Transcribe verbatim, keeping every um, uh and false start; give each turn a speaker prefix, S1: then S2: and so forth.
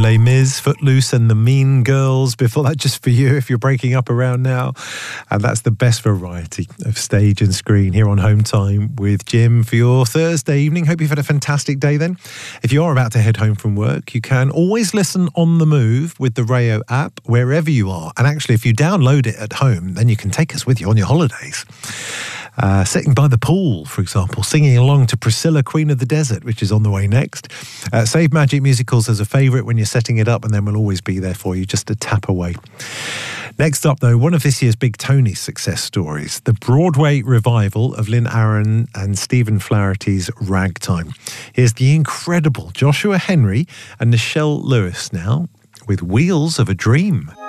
S1: Les Mis, Footloose and the Mean Girls. Before that, Just For You, if you're breaking up around now. And that's the best variety of stage and screen here on Home Time with Jim for your Thursday evening. Hope you've had a fantastic day then. If you are about to head home from work, you can always listen on the move with the Rayo app wherever you are. And actually, if you download it at home, then you can take us with you on your holidays. Uh, sitting by the pool, for example, singing along to Priscilla, Queen of the Desert, which is on the way next. Uh, save Magic Musicals as a favourite when you're setting it up, and then we'll always be there for you, just a tap away. Next up, though, one of this year's Big Tony success stories, the Broadway revival of Lynn Aaron and Stephen Flaherty's Ragtime. Here's the incredible Joshua Henry and Nichelle Lewis now with Wheels of a Dream.